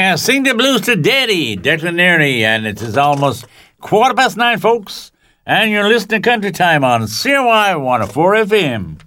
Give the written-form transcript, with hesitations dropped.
Yeah, sing the blues to Daddy, Declan Nearney, and it is almost 9:15, folks, and you're listening to Country Time on CRY 104 FM.